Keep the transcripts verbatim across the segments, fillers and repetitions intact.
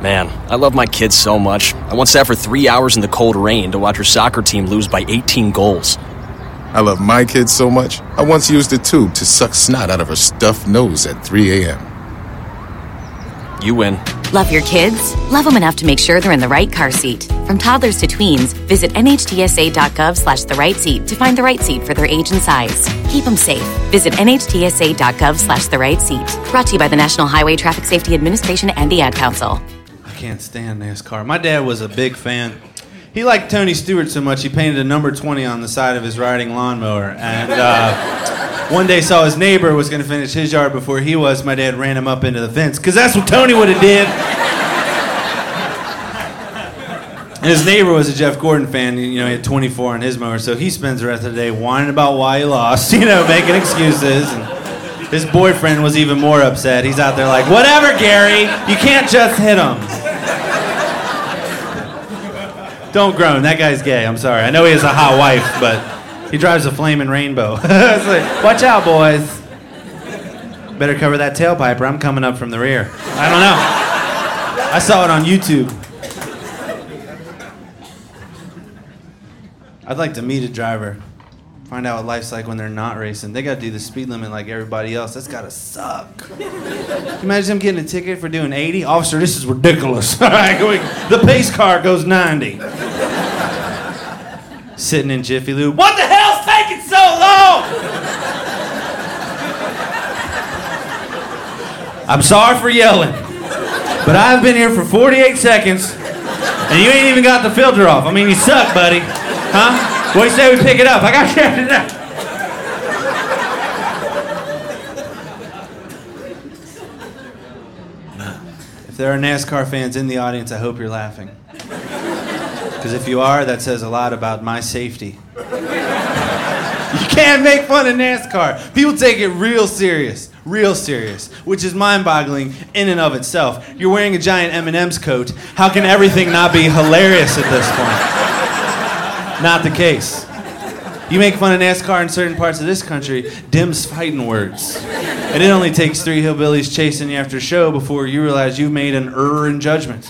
Man, I love my kids so much. I once sat for three hours in the cold rain to watch her soccer team lose by eighteen goals. I love my kids so much, I once used a tube to suck snot out of her stuffed nose at three a.m. You win. Love your kids? Love them enough to make sure they're in the right car seat. From toddlers to tweens, visit nhtsa.gov slash the right seat to find the right seat for their age and size. Keep them safe. Visit nhtsa.gov slash the right seat. Brought to you by the National Highway Traffic Safety Administration and the Ad Council. I can't stand NASCAR. My dad was a big fan. He liked Tony Stewart so much he painted a number twenty on the side of his riding lawnmower. And uh, one day saw his neighbor was going to finish his yard before he was. My dad ran him up into the fence, because that's what Tony would have did. And his neighbor was a Jeff Gordon fan. You know, he had twenty-four on his mower, so he spends the rest of the day whining about why he lost, you know, making excuses. And his boyfriend was even more upset. He's out there like, whatever, Gary, you can't just hit him. Don't groan, that guy's gay, I'm sorry. I know he has a hot wife, but he drives a flaming rainbow. It's like, watch out, boys. Better cover that tailpipe or I'm coming up from the rear. I don't know. I saw it on YouTube. I'd like to meet a driver. Find out what life's like when they're not racing. They gotta do the speed limit like everybody else. That's gotta suck. Can you imagine them getting a ticket for doing eighty? Officer, this is ridiculous. All right, going, the pace car goes ninety. Sitting in Jiffy Lube. What the hell's taking so long? I'm sorry for yelling, but I've been here for forty-eight seconds, and you ain't even got the filter off. I mean, you suck, buddy. Huh? What do you say we pick it up? I got you. If there are NASCAR fans in the audience, I hope you're laughing. Because if you are, that says a lot about my safety. You can't make fun of NASCAR. People take it real serious, real serious, which is mind-boggling in and of itself. You're wearing a giant M and M's coat. How can everything not be hilarious at this point? Not the case. You make fun of NASCAR in certain parts of this country, dim's fighting words. And it only takes three hillbillies chasing you after a show before you realize you've made an error in judgment.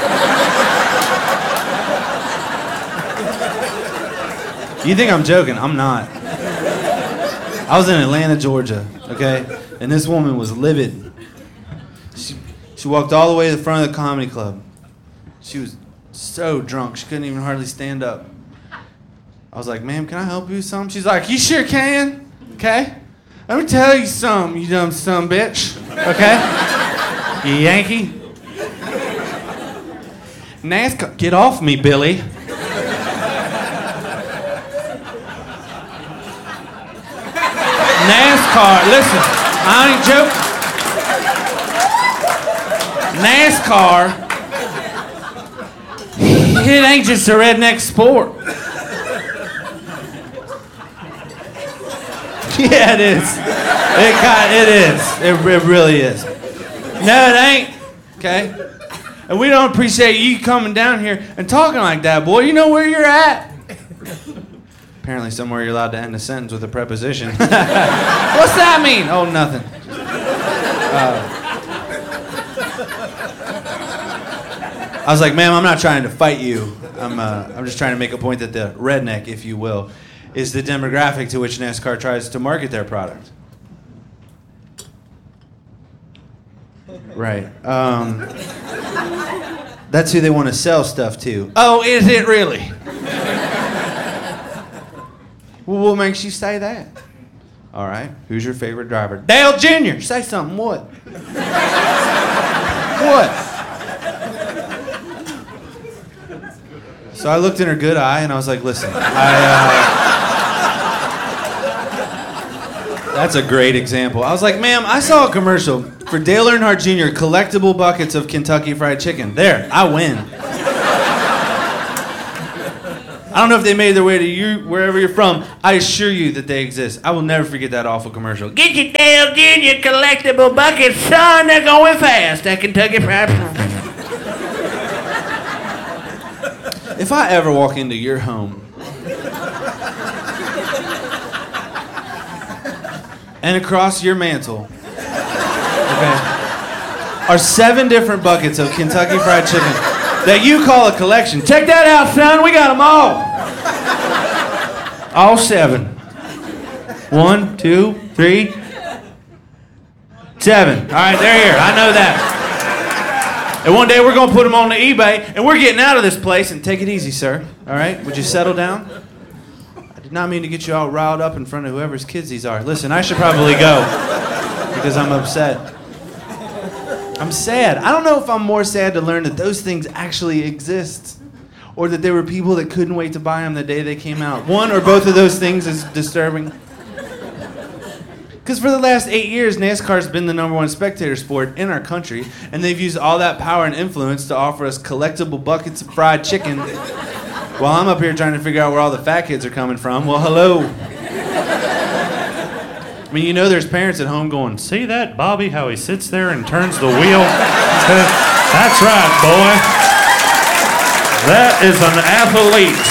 You think I'm joking? I'm not. I was in Atlanta, Georgia, okay? And this woman was livid. She, she walked all the way to the front of the comedy club. She was so drunk, she couldn't even hardly stand up. I was like, ma'am, can I help you with something? She's like, you sure can, okay? Let me tell you something, you dumb son bitch, okay? You Yankee. NASCAR, get off me, Billy. NASCAR, listen, I ain't joking. NASCAR, it ain't just a redneck sport. Yeah, it is. It got, it is. It, it really is. No, it ain't. Okay? And we don't appreciate you coming down here and talking like that, boy. You know where you're at. Apparently somewhere you're allowed to end a sentence with a preposition. What's that mean? Oh, nothing. Uh, I was like, ma'am, I'm not trying to fight you. I'm, uh, I'm just trying to make a point that the redneck, if you will, is the demographic to which NASCAR tries to market their product. Right. Um, that's who they want to sell stuff to. Oh, is it really? Well, what makes you say that? All right. Who's your favorite driver? Dale Junior Say something. What? What? So I looked in her good eye and I was like, listen, I... Uh, That's a great example. I was like, ma'am, I saw a commercial for Dale Earnhardt Junior collectible buckets of Kentucky Fried Chicken. There, I win. I don't know if they made their way to you, wherever you're from. I assure you that they exist. I will never forget that awful commercial. Get your Dale Junior collectible buckets, son. They're going fast. That Kentucky Fried Chicken. If I ever walk into your home and across your mantle, okay, are seven different buckets of Kentucky Fried Chicken that you call a collection. Check that out, son. We got them all. All seven. One, two, three, seven. All right, they're here. I know that. And one day we're going to put them on the eBay, and we're getting out of this place. And take it easy, sir. All right? Would you settle down? I did not mean to get you all riled up in front of whoever's kids these are. Listen, I should probably go because I'm upset. I'm sad. I don't know if I'm more sad to learn that those things actually exist or that there were people that couldn't wait to buy them the day they came out. One or both of those things is disturbing. Because for the last eight years, NASCAR's been the number one spectator sport in our country, and they've used all that power and influence to offer us collectible buckets of fried chicken while I'm up here trying to figure out where all the fat kids are coming from. Well, hello. I mean, you know there's parents at home going, see that Bobby, how he sits there and turns the wheel? That's right, boy. That is an athlete.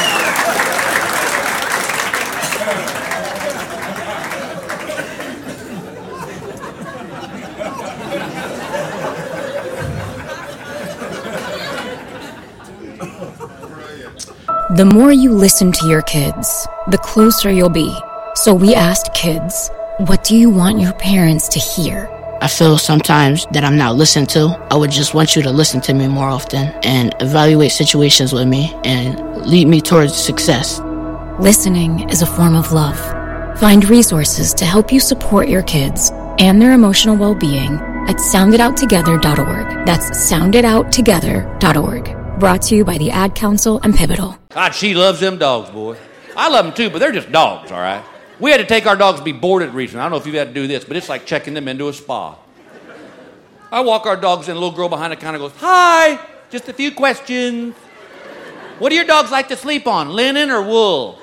The more you listen to your kids, the closer you'll be. So we asked kids, what do you want your parents to hear? I feel sometimes that I'm not listened to. I would just want you to listen to me more often and evaluate situations with me and lead me towards success. Listening is a form of love. Find resources to help you support your kids and their emotional well-being at sound it out together dot org. That's sound it out together dot org. Brought to you by the Ad Council and Pivotal. God, she loves them dogs, boy. I love them too, but they're just dogs, all right? We had to take our dogs to be boarded recently. I don't know if you've had to do this, but it's like checking them into a spa. I walk our dogs in, a little girl behind the counter goes, hi, just a few questions. What do your dogs like to sleep on, linen or wool?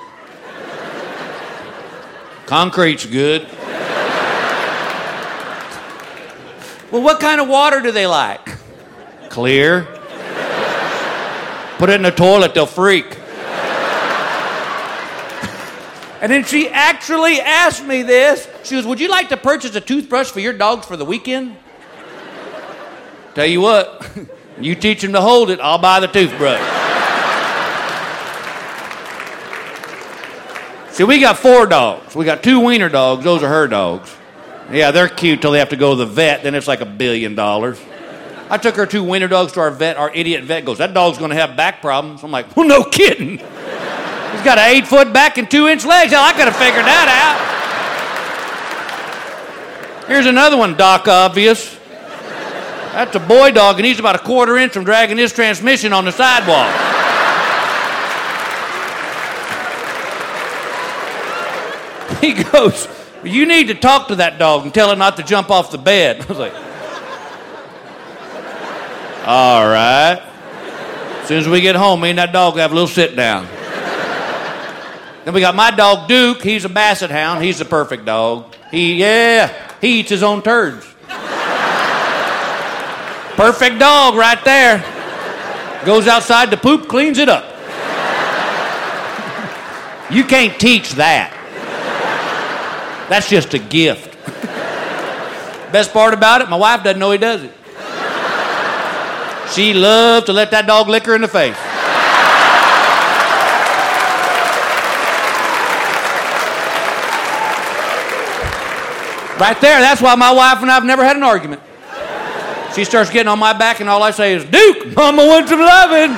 Concrete's good. Well, what kind of water do they like? Clear. Put it in the toilet, they'll freak. And then she actually asked me this. She goes, would you like to purchase a toothbrush for your dogs for the weekend? Tell you what, you teach them to hold it, I'll buy the toothbrush. See, we got four dogs. We got two wiener dogs. Those are her dogs. Yeah, they're cute till they have to go to the vet. Then it's like a billion dollars. I took her two wiener dogs to our vet. Our idiot vet goes, that dog's going to have back problems. I'm like, well, no kidding. He's got an eight-foot back and two-inch legs. Hell, I could have figured that out. Here's another one, Doc Obvious. That's a boy dog, and he's about a quarter inch from dragging his transmission on the sidewalk. He goes, you need to talk to that dog and tell it not to jump off the bed. I was like, all right. As soon as we get home, me and that dog have a little sit down. Then we got my dog, Duke. He's a basset hound. He's the perfect dog. He, yeah, he eats his own turds. Perfect dog right there. Goes outside to poop, cleans it up. You can't teach that. That's just a gift. Best part about it, my wife doesn't know he does it. She loves to let that dog lick her in the face. Right there, that's why my wife and I have never had an argument. She starts getting on my back and all I say is, Duke, Mama wants some loving.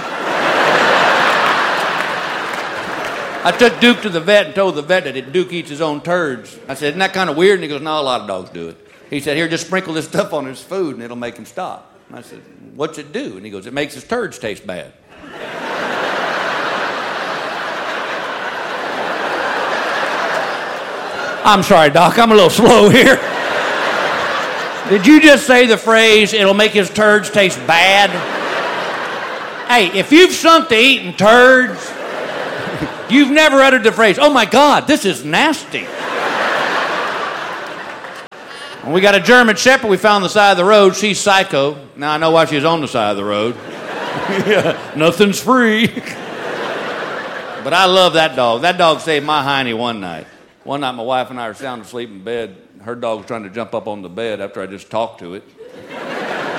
I took Duke to the vet and told the vet that Duke eats his own turds. I said, isn't that kind of weird? And he goes, no, a lot of dogs do it. He said, here, just sprinkle this stuff on his food and it'll make him stop. And I said, what's it do? And he goes, it makes his turds taste bad. I'm sorry, Doc, I'm a little slow here. Did you just say the phrase, it'll make his turds taste bad? Hey, if you've sunk to eating turds, you've never uttered the phrase, oh my God, this is nasty. When we got a German Shepherd we found on the side of the road. She's psycho. Now I know why she's on the side of the road. Yeah, nothing's free. But I love that dog. That dog saved my hiney one night. One night my wife and I were sound asleep in bed. Her dog was trying to jump up on the bed after I just talked to it.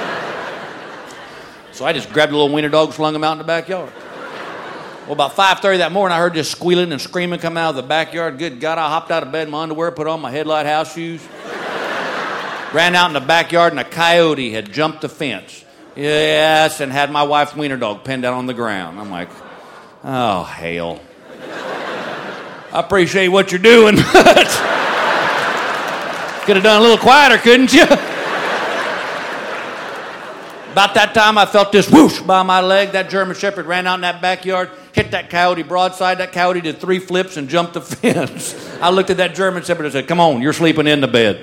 So I just grabbed a little wiener dog, slung him out in the backyard. Well, about five thirty that morning, I heard this squealing and screaming come out of the backyard. Good God, I hopped out of bed in my underwear, put on my headlight house shoes, ran out in the backyard, and a coyote had jumped the fence. Yes, and had my wife's wiener dog pinned down on the ground. I'm like, oh, hell. I appreciate what you're doing, but could have done a little quieter, couldn't you? About that time, I felt this whoosh by my leg. That German Shepherd ran out in that backyard, hit that coyote broadside. That coyote did three flips and jumped the fence. I looked at that German Shepherd and said, come on, you're sleeping in the bed.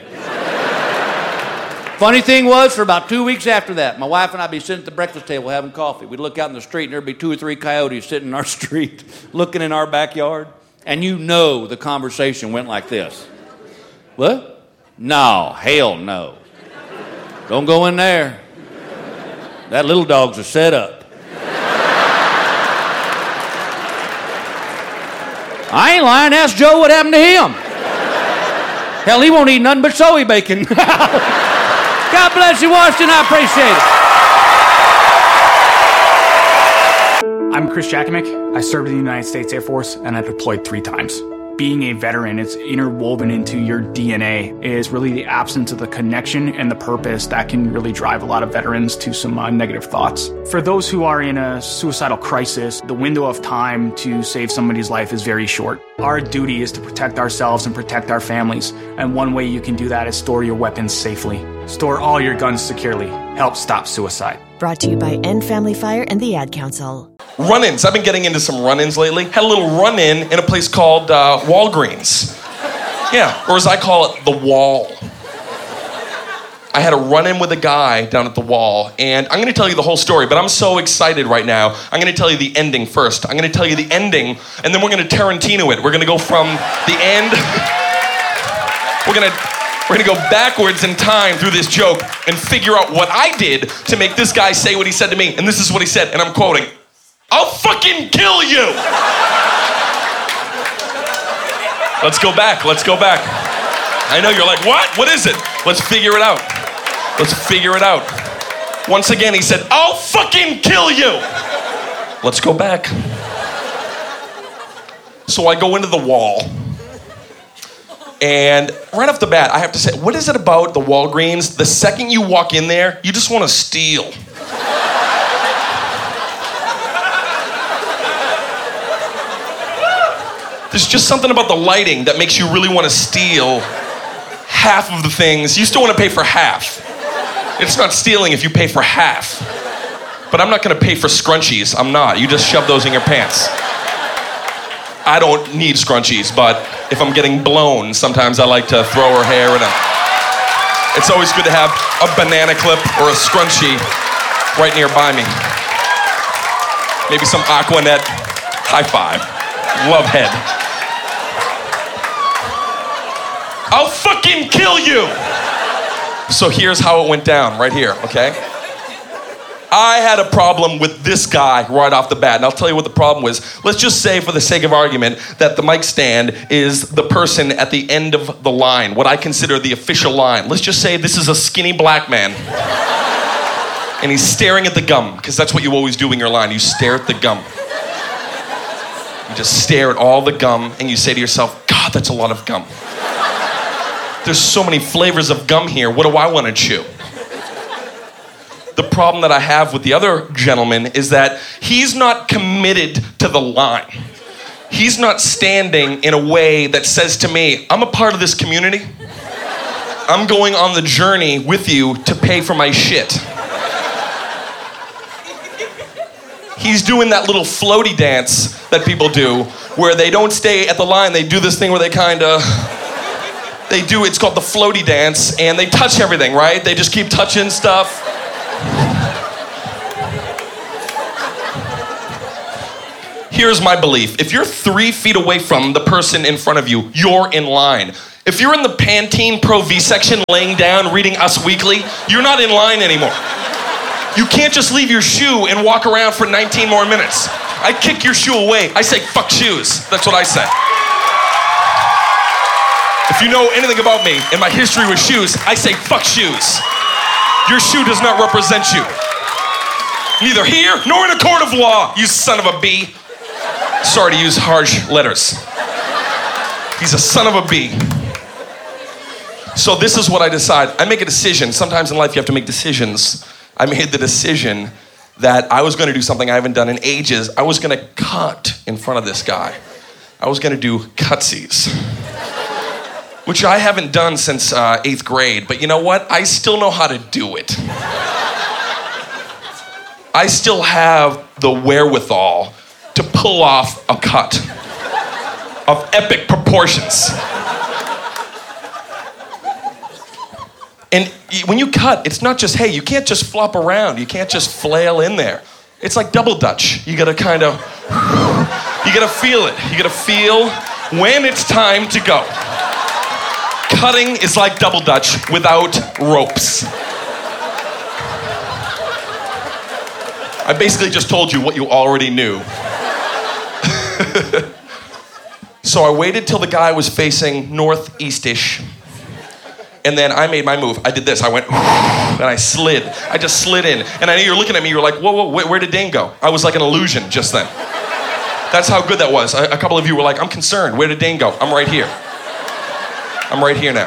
Funny thing was, for about two weeks after that, my wife and I would be sitting at the breakfast table having coffee. We'd look out in the street, and there'd be two or three coyotes sitting in our street, looking in our backyard. And you know the conversation went like this. What? No, hell no. Don't go in there. That little dog's a setup. I ain't lying. Ask Joe what happened to him. Hell, he won't eat nothing but soy bacon. God bless you, Washington. I appreciate it. I'm Chris Jakimick. I served in the United States Air Force, and I deployed three times. Being a veteran, it's interwoven into your D N A, is really the absence of the connection and the purpose that can really drive a lot of veterans to some uh, negative thoughts. For those who are in a suicidal crisis, the window of time to save somebody's life is very short. Our duty is to protect ourselves and protect our families, and one way you can do that is store your weapons safely. Store all your guns securely. Help stop suicide. Brought to you by End Family Fire and the Ad Council. Run-ins. I've been getting into some run-ins lately. Had a little run-in in a place called uh, Walgreens. Yeah, or as I call it, the Wall. I had a run-in with a guy down at the Wall, and I'm going to tell you the whole story, but I'm so excited right now. I'm going to tell you the ending first. I'm going to tell you the ending, and then we're going to Tarantino it. We're going to go from the end. We're going to we're going to go backwards in time through this joke and figure out what I did to make this guy say what he said to me. And this is what he said, and I'm quoting. I'll fucking kill you! Let's go back, let's go back. I know you're like, what? What is it? Let's figure it out. Let's figure it out. Once again, he said, I'll fucking kill you! Let's go back. So I go into the Wall. And right off the bat, I have to say, what is it about the Walgreens? The second you walk in there, you just want to steal. There's just something about the lighting that makes you really want to steal half of the things. You still want to pay for half. It's not stealing if you pay for half. But I'm not going to pay for scrunchies. I'm not. You just shove those in your pants. I don't need scrunchies, but if I'm getting blown, sometimes I like to throw her hair in a... It's always good to have a banana clip or a scrunchie right nearby me. Maybe some Aquanet high five. Love head. I'll fucking kill you! So here's how it went down, right here, okay? I had a problem with this guy right off the bat, and I'll tell you what the problem was. Let's just say, for the sake of argument, that the mic stand is the person at the end of the line, what I consider the official line. Let's just say this is a skinny black man, and he's staring at the gum, because that's what you always do in your line. You stare at the gum. You just stare at all the gum, and you say to yourself, God, that's a lot of gum. There's so many flavors of gum here. What do I want to chew? The problem that I have with the other gentleman is that he's not committed to the line. He's not standing in a way that says to me, I'm a part of this community. I'm going on the journey with you to pay for my shit. He's doing that little floaty dance that people do where they don't stay at the line. They do this thing where they kind of... They do, it's called the floaty dance, and they touch everything, right? They just keep touching stuff. Here's my belief. If you're three feet away from the person in front of you, you're in line. If you're in the Pantene Pro V section laying down reading Us Weekly, you're not in line anymore. You can't just leave your shoe and walk around for nineteen more minutes. I kick your shoe away. I say, fuck shoes. That's what I say. If you know anything about me and my history with shoes, I say, fuck shoes. Your shoe does not represent you. Neither here nor in a court of law, you son of a bee. Sorry to use harsh letters. He's a son of a bee. So this is what I decide. I make a decision. Sometimes in life you have to make decisions. I made the decision that I was going to do something I haven't done in ages. I was going to cut in front of this guy. I was going to do cutsies, which I haven't done since uh, eighth grade. But you know what? I still know how to do it. I still have the wherewithal to pull off a cut of epic proportions. And when you cut, it's not just, hey, you can't just flop around. You can't just flail in there. It's like double dutch. You gotta kind of, you gotta feel it. You gotta feel when it's time to go. Cutting is like double dutch without ropes. I basically just told you what you already knew. So I waited till the guy was facing northeast-ish. And then I made my move. I did this. I went, and I slid. I just slid in. And I know you're looking at me. You're like, whoa, whoa, where, where did Dane go? I was like an illusion just then. That's how good that was. A, a couple of you were like, I'm concerned. Where did Dane go? I'm right here. I'm right here now.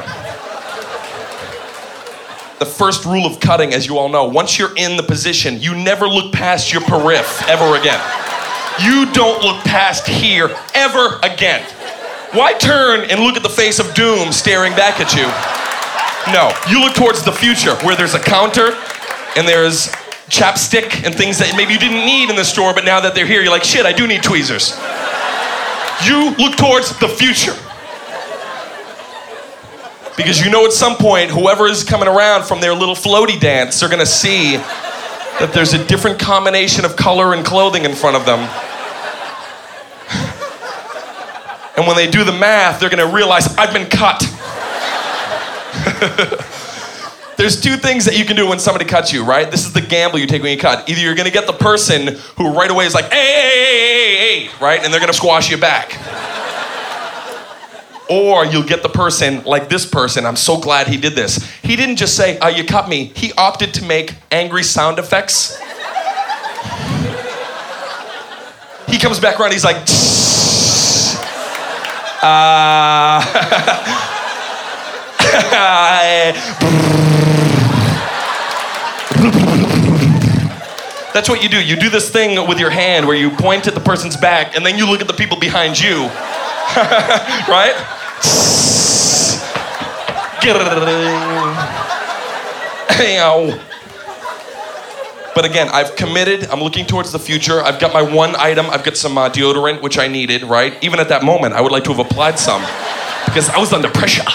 The first rule of cutting, as you all know, once you're in the position, you never look past your periph ever again. You don't look past here ever again. Why turn and look at the face of doom staring back at you? No, you look towards the future where there's a counter and there's chapstick and things that maybe you didn't need in the store, but now that they're here, you're like, shit, I do need tweezers. You look towards the future. Because you know at some point, whoever is coming around from their little floaty dance are gonna see that there's a different combination of color and clothing in front of them. And when they do the math, they're gonna realize, I've been cut. There's two things that you can do when somebody cuts you, right? This is the gamble you take when you cut. Either you're gonna get the person who right away is like, hey, hey, hey, hey, hey, right? And they're gonna squash you back. Or you'll get the person like this person. I'm so glad he did this. He didn't just say, uh, you cut me. He opted to make angry sound effects. He comes back around, he's like, uh... That's what you do. You do this thing with your hand where you point at the person's back and then you look at the people behind you. Right? But again, I've committed. I'm looking towards the future. I've got my one item. I've got some uh, deodorant, which I needed, right? Even at that moment, I would like to have applied some because I was under pressure.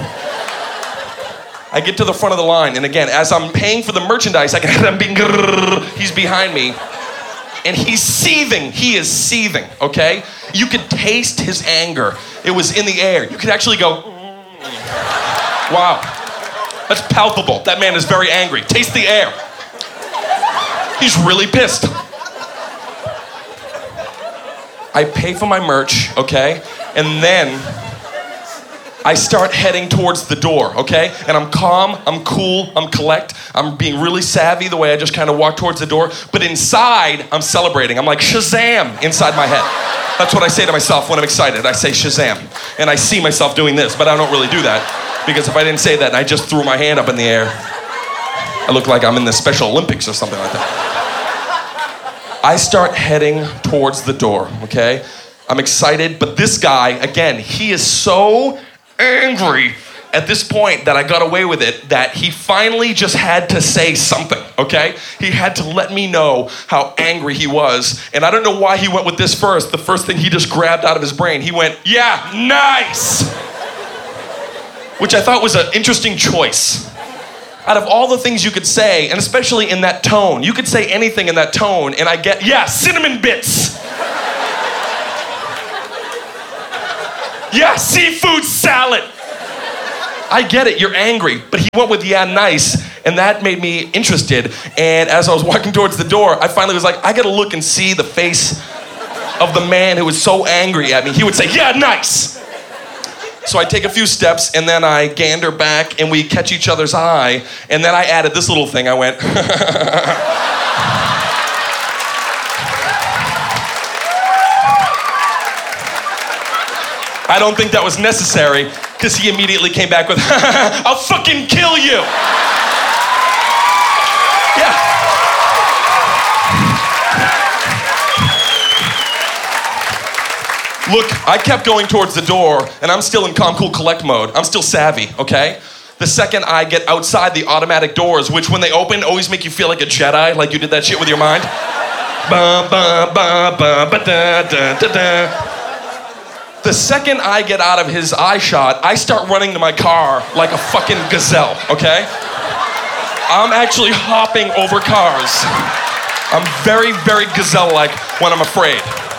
I get to the front of the line, and again, as I'm paying for the merchandise, I can hear him being, he's behind me. And he's seething. He is seething, okay? You could taste his anger. It was in the air. You could actually go, mm. Wow. That's palpable. That man is very angry. Taste the air. He's really pissed. I pay for my merch, okay? And then I start heading towards the door, okay? And I'm calm, I'm cool, I'm collect. I'm being really savvy the way I just kind of walk towards the door. But inside, I'm celebrating. I'm like, Shazam, inside my head. That's what I say to myself when I'm excited. I say Shazam. And I see myself doing this, but I don't really do that. Because if I didn't say that and I just threw my hand up in the air, I look like I'm in the Special Olympics or something like that. I start heading towards the door, okay? I'm excited, but this guy, again, he is so angry at this point that I got away with it, that he finally just had to say something, okay? He had to let me know how angry he was. And I don't know why he went with this first. The first thing he just grabbed out of his brain, he went, yeah, nice! Which I thought was an interesting choice. Out of all the things you could say, and especially in that tone, you could say anything in that tone, and I get, yeah, cinnamon bits! Yeah, seafood salad. I get it, you're angry, but he went with yeah, nice, and that made me interested. And as I was walking towards the door, I finally was like, I gotta look and see the face of the man who was so angry at me. He would say, yeah, nice. So I take a few steps, and then I gander back, and we catch each other's eye, and then I added this little thing. I went, I don't think that was necessary, because he immediately came back with, I'll fucking kill you. Yeah. Look, I kept going towards the door, and I'm still in calm, cool, collect mode. I'm still savvy, okay? The second I get outside the automatic doors, which when they open always make you feel like a Jedi, like you did that shit with your mind. Ba, ba, ba, ba, ba, da, da, da, da. The second I get out of his eye shot, I start running to my car like a fucking gazelle, okay? I'm actually hopping over cars. I'm very, very gazelle-like when I'm afraid.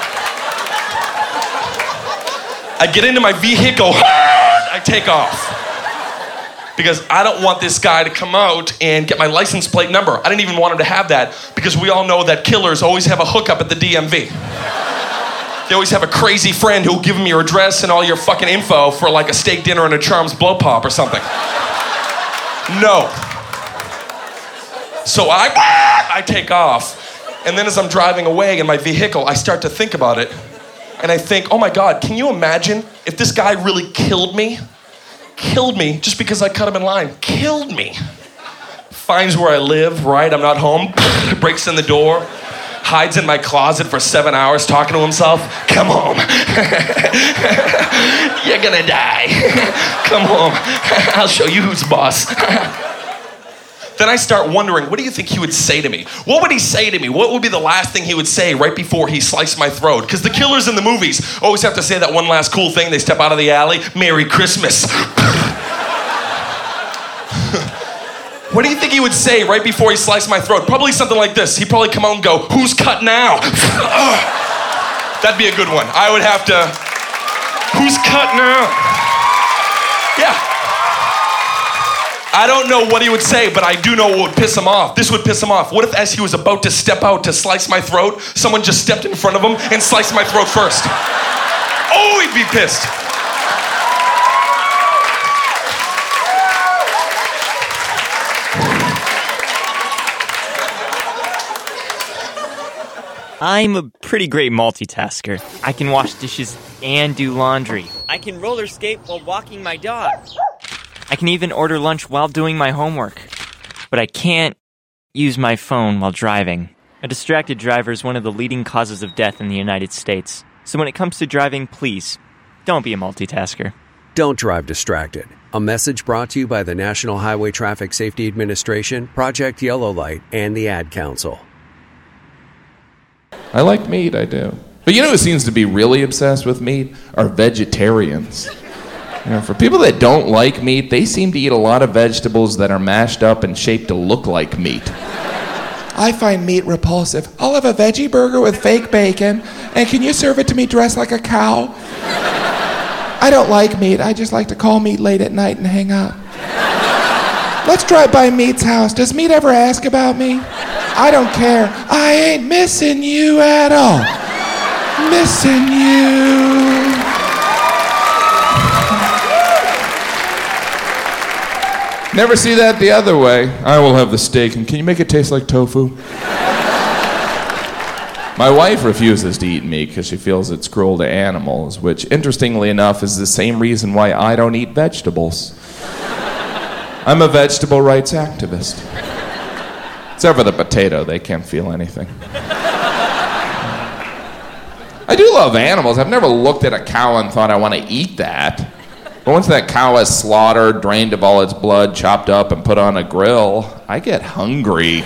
I get into my vehicle, I take off. Because I don't want this guy to come out and get my license plate number. I didn't even want him to have that, because we all know that killers always have a hookup at the D M V. They always have a crazy friend who'll give them your address and all your fucking info for like a steak dinner and a Charms blow pop or something. No. So I, I take off, and then as I'm driving away in my vehicle, I start to think about it, and I think, oh my God, can you imagine if this guy really killed me? Killed me just because I cut him in line. Killed me. Finds where I live, right? I'm not home. Breaks in the door. Hides in my closet for seven hours talking to himself. Come home. You're gonna die. Come home. I'll show you who's boss. Then I start wondering, what do you think he would say to me? What would he say to me? What would be the last thing he would say right before he sliced my throat? Because the killers in the movies always have to say that one last cool thing. They step out of the alley, Merry Christmas. What do you think he would say right before he sliced my throat? Probably something like this. He'd probably come out and go, who's cut now? That'd be a good one. I would have to, who's cut now? Yeah. I don't know what he would say, but I do know what would piss him off. This would piss him off. What if as he was about to step out to slice my throat, someone just stepped in front of him and sliced my throat first? Oh, he'd be pissed. I'm a pretty great multitasker. I can wash dishes and do laundry. I can roller skate while walking my dog. I can even order lunch while doing my homework. But I can't use my phone while driving. A distracted driver is one of the leading causes of death in the United States. So when it comes to driving, please, don't be a multitasker. Don't drive distracted. A message brought to you by the National Highway Traffic Safety Administration, Project Yellow Light, and the Ad Council. I like meat, I do. But you know who seems to be really obsessed with meat? Are vegetarians. You know, for people that don't like meat, they seem to eat a lot of vegetables that are mashed up and shaped to look like meat. I find meat repulsive. I'll have a veggie burger with fake bacon, and can you serve it to me dressed like a cow? I don't like meat. I just like to call meat late at night and hang up. Let's drive by Meat's house. Does Meat ever ask about me? I don't care. I ain't missing you at all. Missing you. Never see that the other way. I will have the steak, and can you make it taste like tofu? My wife refuses to eat meat because she feels it's cruel to animals, which, interestingly enough, is the same reason why I don't eat vegetables. I'm a vegetable rights activist. Except for the potato, they can't feel anything. I do love animals. I've never looked at a cow and thought I want to eat that. But once that cow is slaughtered, drained of all its blood, chopped up, and put on a grill, I get hungry.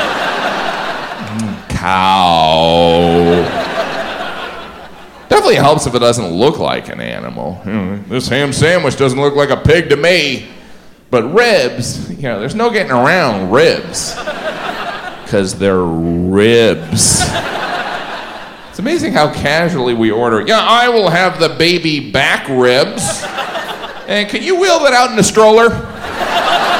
Mm, cow. Definitely helps if it doesn't look like an animal. You know, this ham sandwich doesn't look like a pig to me. But ribs, you know, there's no getting around ribs. Because they're ribs. It's amazing how casually we order, yeah, I will have the baby back ribs. And can you wheel that out in a stroller?